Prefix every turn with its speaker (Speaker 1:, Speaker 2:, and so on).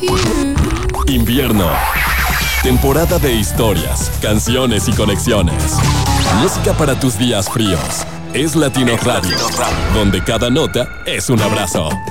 Speaker 1: Invierno. Temporada de historias, canciones y conexiones. Música para tus días fríos. Es Latino Radio, donde cada nota es un abrazo.